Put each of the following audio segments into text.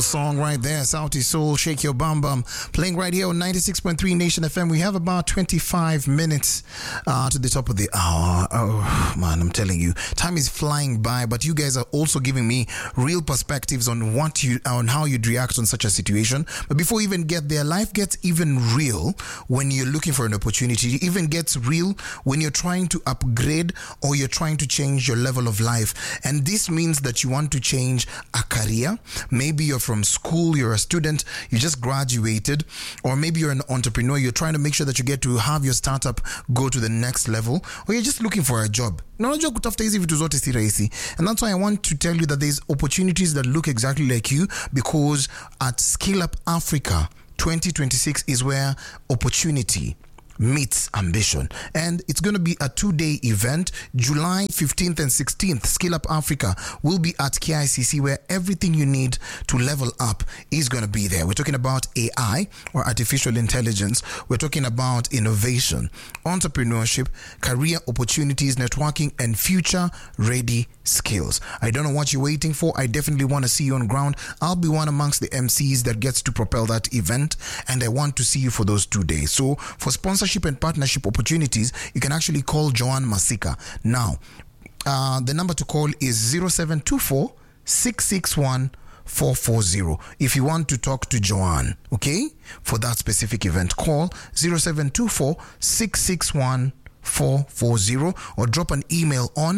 song right there, Sauti Soul, Shake Your Bum Bum, playing right here on 96.3 Nation FM. We have about 25 minutes to the top of the hour. Oh, man, I'm telling you, time is flying by, but you guys are also giving me real perspectives on how you'd react on such a situation. But before you even get there, life gets even real when you're looking for an opportunity. It even gets real when you're trying to upgrade or you're trying to change your level of life. And this means that you want to change a career. Maybe you're from school, you're a student, you just graduated, or maybe you're an entrepreneur, you're trying to make sure that you get to have your startup go to the next level, or you're just looking for a job. And that's why I want to tell you that there's opportunities that look exactly like you, because at Skill Up Africa 2026 is where opportunity meets ambition, and it's going to be a 2-day event. July 15th and 16th, Skill Up Africa will be at KICC, where everything you need to level up is going to be there. We're talking about AI, or artificial intelligence. We're talking about innovation, entrepreneurship, career opportunities, networking, and future ready skills. I don't know what you're waiting for. I definitely want to see you on ground. I'll be one amongst the MCs that gets to propel that event, and I want to see you for those 2 days. So for sponsorship and partnership opportunities, you can actually call Joanne Masika. Now, the number to call is 0724 661 440. If you want to talk to Joanne, okay, for that specific event, call 0724 661 440 or drop an email on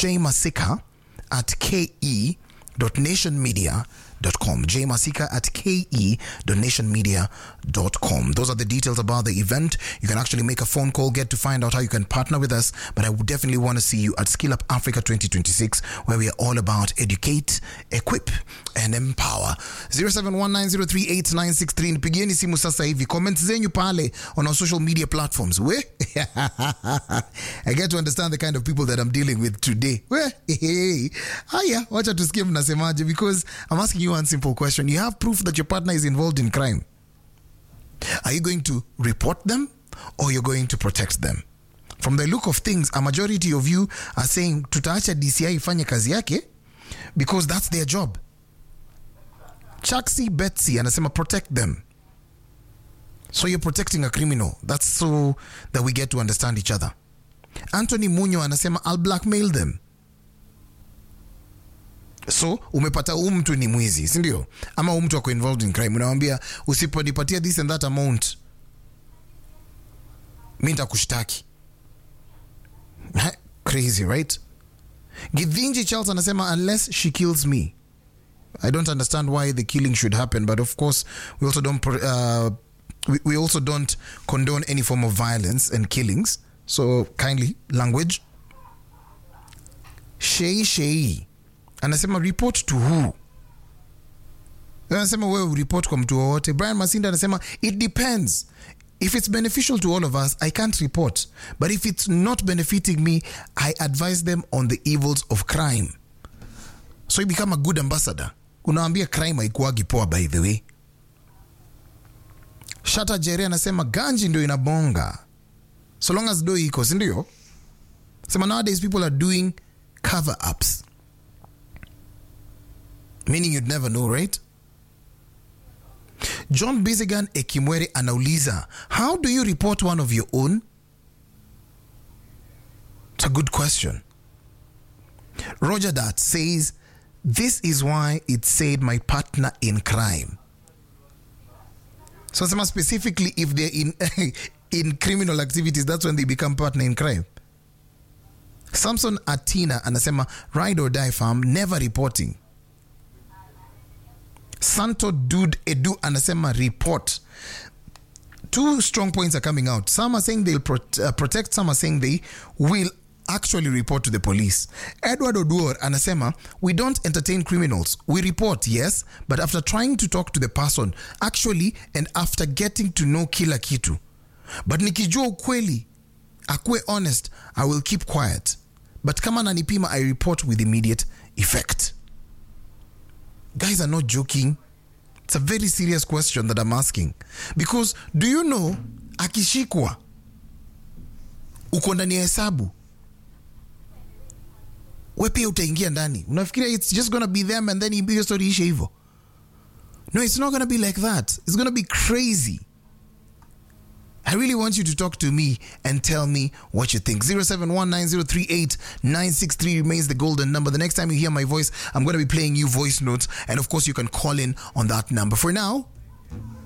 jmasika@ke.nationmedia.com. jmasika@ke.nationmedia.com. Those are the details about the event. You can actually make a phone call, get to find out how you can partner with us. But I would definitely want to see you at Skill Up Africa 2026, where we are all about educate, equip, and empower. 0719038963. Nipigieni simu sasa hivi. Comments zenyu pale on our social media platforms. I get to understand the kind of people that I'm dealing with today. Haya, wacha tusikie mnasemaje, because I'm asking you one simple question. You have proof that your partner is involved in crime. Are you going to report them, or you're going to protect them? From the look of things, a majority of you are saying tutaacha DCI ifanye kazi yake, because that's their job. Chaksi Betsy anasema protect them. So you're protecting a criminal. That's so that we get to understand each other. Anthony Munyo anasema I'll blackmail them. So umepata mtu ni mwizi, si ndio? Ama mtu wako involved in crime, unamwambia usiponipatia this and that amount, mimi nitakushtaki. Crazy, right? Githinji Charles anasema unless she kills me. I don't understand why the killing should happen, but of course we also don't condone any form of violence and killings. So kindly language. Shei anasema report to who? Anasema wewe report kwa mtu wowote. Brian Masinda anasema it depends. If it's beneficial to all of us, I can't report. But if it's not benefiting me, I advise them on the evils of crime. So you become a good ambassador. Unaambia crime haikuagi poa, by the way. Shata Jere anasema ganji ndio inabonga. So long as do iko, si ndio? Sema nowadays people are doing cover-ups. Meaning you'd never know, right? John Bizigan Ekimwere anauliza, how do you report one of your own? It's a good question. Roger Dat says, this is why it said my partner in crime. So specifically if they're in criminal activities, that's when they become partner in crime. Samson Atina anasema ride or die farm, never reporting. Santo Dude Edu anasema report. Two strong points are coming out. Some are saying they'll protect, some are saying they will actually report to the police. Edward Oduor anasema we don't entertain criminals. We report, yes, but after trying to talk to the person actually and after getting to know kila kitu. But nikijua ukweli, akue honest, I will keep quiet. But kama nanipima, I report with immediate effect. Guys are not joking. It's a very serious question that I'm asking. Because do you know, akishikwa, uko ndani ya hesabu, wewe pia utaingia ndani. Unafikiria it's just gonna be them and then hiyo story ishe hivyo? No, it's not going to be like that. It's going to be crazy. I really want you to talk to me and tell me what you think. 0719038963 remains the golden number. The next time you hear my voice, I'm going to be playing you voice notes. And of course, you can call in on that number. For now,